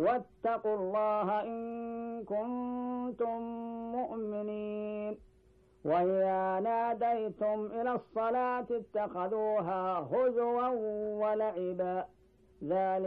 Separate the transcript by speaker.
Speaker 1: واتقوا الله إن كنتم مؤمنين وإذا ناديتم إلى الصلاة اتخذوها هزوا ولعبا ذلك